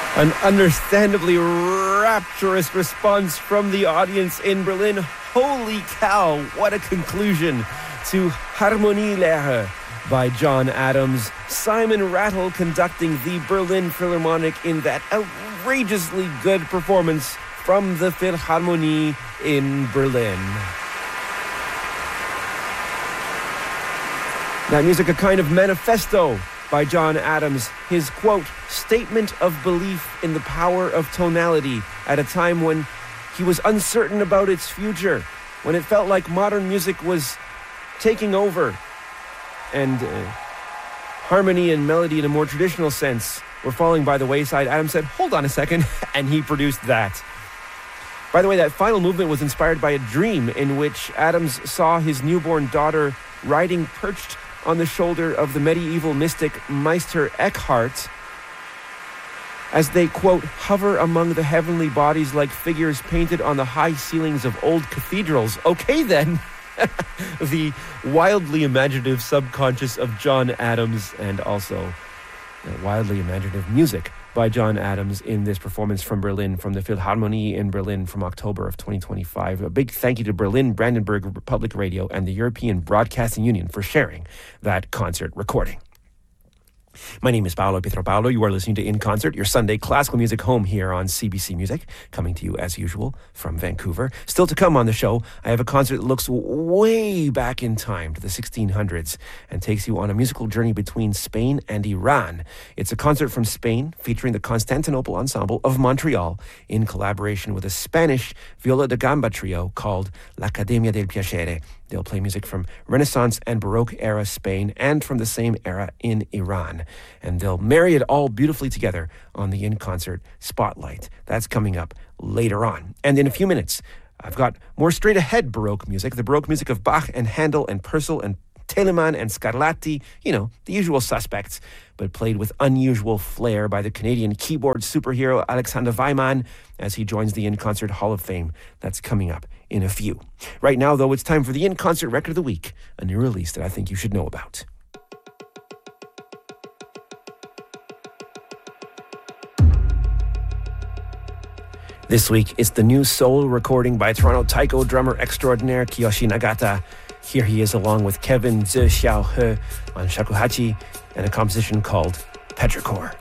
An understandably rapturous response from the audience in Berlin. Holy cow, what a conclusion to Harmonielehre by John Adams. Simon Rattle conducting the Berlin Philharmonic in that outrageously good performance from the Philharmonie in Berlin. That music, a kind of manifesto by John Adams, his, quote, statement of belief in the power of tonality at a time when he was uncertain about its future, when it felt like modern music was taking over and harmony and melody in a more traditional sense were falling by the wayside. Adams said, hold on a second, and he produced that. By the way, that final movement was inspired by a dream in which Adams saw his newborn daughter riding perched on the shoulder of the medieval mystic Meister Eckhart as they, quote, hover among the heavenly bodies like figures painted on the high ceilings of old cathedrals. Okay, then. The wildly imaginative subconscious of John Adams, and also wildly imaginative music by John Adams in this performance from Berlin, from the Philharmonie in Berlin from October of 2025. A big thank you to Berlin Brandenburg Public Radio and the European Broadcasting Union for sharing that concert recording. My name is Paolo Pietropaulo. You are listening to In Concert, your Sunday classical music home here on CBC Music, coming to you as usual from Vancouver. Still to come on the show, I have a concert that looks way back in time to the 1600s and takes you on a musical journey between Spain and Iran. It's a concert from Spain featuring the Constantinople Ensemble of Montreal in collaboration with a Spanish viola da gamba trio called L'Accademia del Piacere. They'll play music from Renaissance and Baroque era Spain and from the same era in Iran. And they'll marry it all beautifully together on the In Concert Spotlight. That's coming up later on. And in a few minutes, I've got more straight ahead Baroque music, the Baroque music of Bach and Handel and Purcell and Telemann and Scarlatti, you know, the usual suspects, but played with unusual flair by the Canadian keyboard superhero Alexander Weimann as he joins the In Concert Hall of Fame. That's coming up in a few. Right now, though, it's time for the In Concert Record of the Week, a new release that I think you should know about. This week, it's the new soul recording by Toronto taiko drummer extraordinaire Kiyoshi Nagata. Here he is along with Kevin Zhe Xiao He on shakuhachi and a composition called Petrichor.